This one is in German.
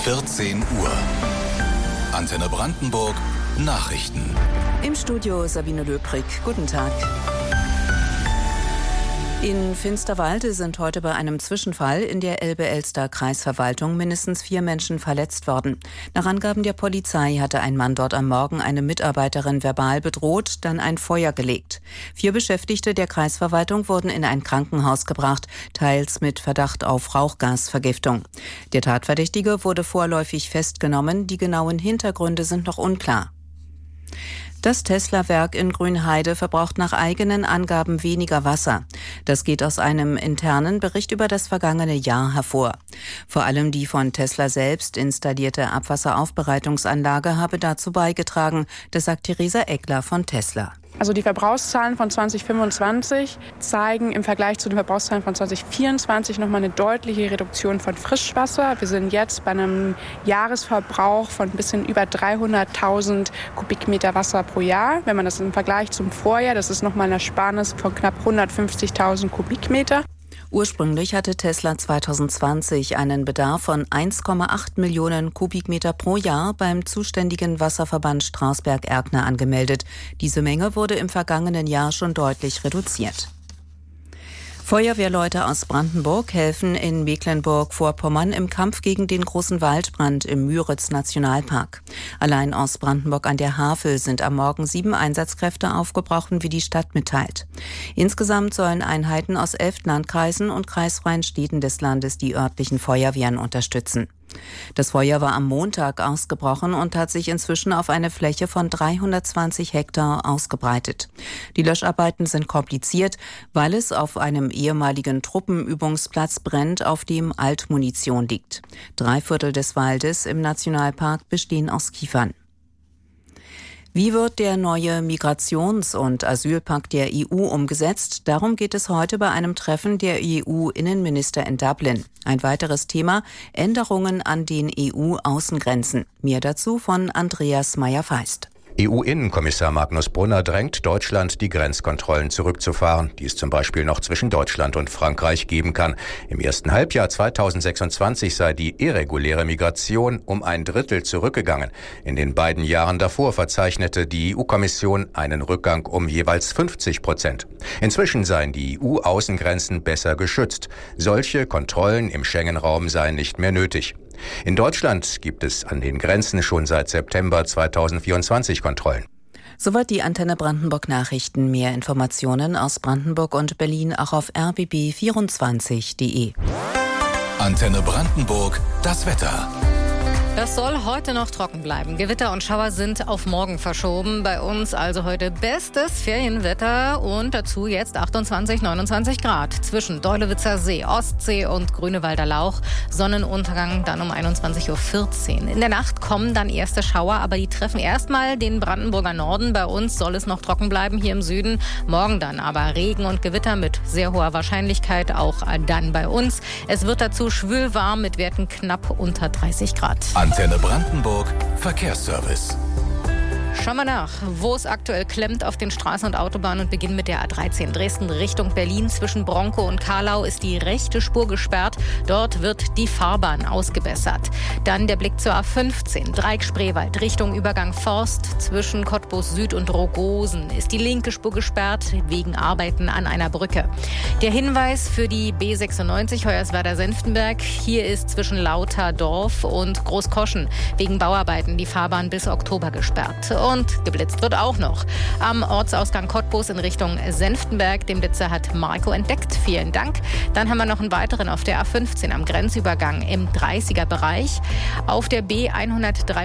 14 Uhr. Antenne Brandenburg, Nachrichten. Im Studio Sabine Löbrig. Guten Tag. In Finsterwalde sind heute bei einem Zwischenfall in der Elbe-Elster-Kreisverwaltung mindestens 4 Menschen verletzt worden. Nach Angaben der Polizei hatte ein Mann dort am Morgen eine Mitarbeiterin verbal bedroht, dann ein Feuer gelegt. 4 Beschäftigte der Kreisverwaltung wurden in ein Krankenhaus gebracht, teils mit Verdacht auf Rauchgasvergiftung. Der Tatverdächtige wurde vorläufig festgenommen, die genauen Hintergründe sind noch unklar. Das Tesla-Werk in Grünheide verbraucht nach eigenen Angaben weniger Wasser. Das geht aus einem internen Bericht über das vergangene Jahr hervor. Vor allem die von Tesla selbst installierte Abwasseraufbereitungsanlage habe dazu beigetragen, das sagt Theresa Eckler von Tesla. Also die Verbrauchszahlen von 2025 zeigen im Vergleich zu den Verbrauchszahlen von 2024 nochmal eine deutliche Reduktion von Frischwasser. Wir sind jetzt bei einem Jahresverbrauch von ein bisschen über 300.000 Kubikmeter Wasser pro Jahr. Wenn man das im Vergleich zum Vorjahr, das ist nochmal eine Ersparnis von knapp 150.000 Kubikmeter. Ursprünglich hatte Tesla 2020 einen Bedarf von 1,8 Millionen Kubikmeter pro Jahr beim zuständigen Wasserverband Strausberg-Erkner angemeldet. Diese Menge wurde im vergangenen Jahr schon deutlich reduziert. Feuerwehrleute aus Brandenburg helfen in Mecklenburg-Vorpommern im Kampf gegen den großen Waldbrand im Müritz-Nationalpark. Allein aus Brandenburg an der Havel sind am Morgen 7 Einsatzkräfte aufgebrochen, wie die Stadt mitteilt. Insgesamt sollen Einheiten aus 11 Landkreisen und kreisfreien Städten des Landes die örtlichen Feuerwehren unterstützen. Das Feuer war am Montag ausgebrochen und hat sich inzwischen auf eine Fläche von 320 Hektar ausgebreitet. Die Löscharbeiten sind kompliziert, weil es auf einem ehemaligen Truppenübungsplatz brennt, auf dem Altmunition liegt. 3/4 des Waldes im Nationalpark bestehen aus Kiefern. Wie wird der neue Migrations- und Asylpakt der EU umgesetzt? Darum geht es heute bei einem Treffen der EU-Innenminister in Dublin. Ein weiteres Thema: Änderungen an den EU-Außengrenzen. Mehr dazu von Andreas Meyer-Feist. EU-Innenkommissar Magnus Brunner drängt Deutschland, die Grenzkontrollen zurückzufahren, die es zum Beispiel noch zwischen Deutschland und Frankreich geben kann. Im ersten Halbjahr 2026 sei die irreguläre Migration um 1/3 zurückgegangen. In den beiden Jahren davor verzeichnete die EU-Kommission einen Rückgang um jeweils 50%. Inzwischen seien die EU-Außengrenzen besser geschützt. Solche Kontrollen im Schengen-Raum seien nicht mehr nötig. In Deutschland gibt es an den Grenzen schon seit September 2024 Kontrollen. Soweit die Antenne Brandenburg Nachrichten. Mehr Informationen aus Brandenburg und Berlin auch auf rbb24.de. Antenne Brandenburg, das Wetter. Das soll heute noch trocken bleiben. Gewitter und Schauer sind auf morgen verschoben. Bei uns also heute bestes Ferienwetter und dazu jetzt 28, 29 Grad. Zwischen Deulewitzer See, Ostsee und Grünewalder Lauch. Sonnenuntergang dann um 21.14 Uhr. In der Nacht kommen dann erste Schauer, aber die treffen erstmal den Brandenburger Norden. Bei uns soll es noch trocken bleiben hier im Süden. Morgen dann aber Regen und Gewitter mit sehr hoher Wahrscheinlichkeit auch dann bei uns. Es wird dazu schwül warm mit Werten knapp unter 30 Grad. Antenne Brandenburg, Verkehrsservice. Schauen wir nach, wo es aktuell klemmt auf den Straßen und Autobahnen und beginnen mit der A13 Dresden Richtung Berlin. Zwischen Bronkow und Karlau ist die rechte Spur gesperrt. Dort wird die Fahrbahn ausgebessert. Dann der Blick zur A15 Dreieck-Spreewald Richtung Übergang Forst. Zwischen Cottbus Süd und Rogosen ist die linke Spur gesperrt wegen Arbeiten an einer Brücke. Der Hinweis für die B96 Hoyerswerda-Senftenberg. Hier ist zwischen Lauterdorf und Großkoschen wegen Bauarbeiten die Fahrbahn bis Oktober gesperrt. Und geblitzt wird auch noch. Am Ortsausgang Cottbus in Richtung Senftenberg. Den Blitzer hat Marco entdeckt. Vielen Dank. Dann haben wir noch einen weiteren auf der A15 am Grenzübergang im 30er-Bereich. Auf der B103